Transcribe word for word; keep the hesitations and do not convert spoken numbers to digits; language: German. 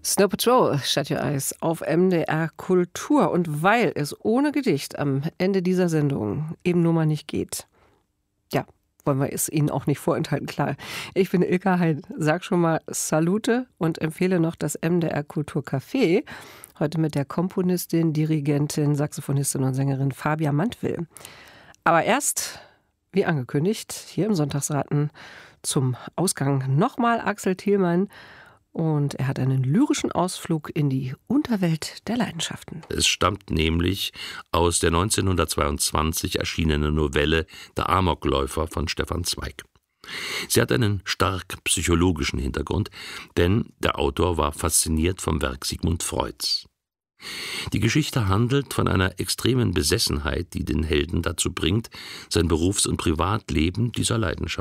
Snow Patrol, Shut Your Eyes auf M D R Kultur. Und weil es ohne Gedicht am Ende dieser Sendung eben nur mal nicht geht, ja, wollen wir es Ihnen auch nicht vorenthalten, klar. Ich bin Ilka Hein, sag schon mal Salute und empfehle noch das M D R Kultur Café. Heute mit der Komponistin, Dirigentin, Saxophonistin und Sängerin Fabia Mantwill. Aber erst, wie angekündigt, hier im Sonntagsraten zum Ausgang nochmal Axel Thielmann. Und er hat einen lyrischen Ausflug in die Unterwelt der Leidenschaften. Es stammt nämlich aus der neunzehnhundertzweiundzwanzig erschienenen Novelle Der Amokläufer von Stefan Zweig. Sie hat einen stark psychologischen Hintergrund, denn der Autor war fasziniert vom Werk Sigmund Freuds. Die Geschichte handelt von einer extremen Besessenheit, die den Helden dazu bringt, sein Berufs- und Privatleben dieser Leidenschaft